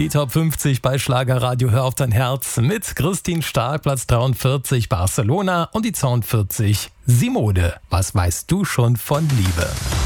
Die Top 50 bei Schlagerradio Hör auf dein Herz mit Christine Stark, Platz 43 Barcelona und die 42 Simone. Was weißt du schon von Liebe?